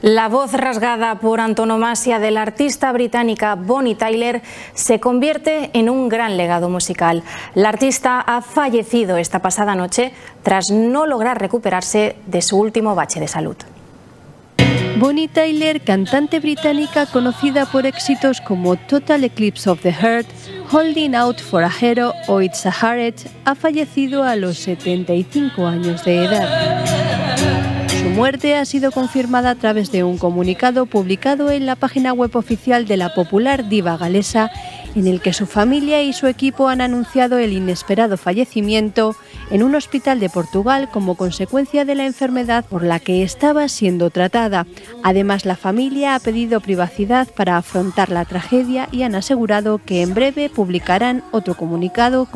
La voz rasgada por antonomasia de la artista británica Bonnie Tyler se convierte en un gran legado musical. La artista ha fallecido esta pasada noche tras no lograr recuperarse de su último bache de salud. Bonnie Tyler, cantante británica conocida por éxitos como Total Eclipse of the Heart, Holding Out for a Hero o It's a Heartache, ha fallecido a los 75 años de edad. Su muerte ha sido confirmada a través de un comunicado publicado en la página web oficial de la popular diva galesa, en el que su familia y su equipo han anunciado el inesperado fallecimiento en un hospital de Portugal como consecuencia de la enfermedad por la que estaba siendo tratada. Además, la familia ha pedido privacidad para afrontar la tragedia y han asegurado que en breve publicarán otro comunicado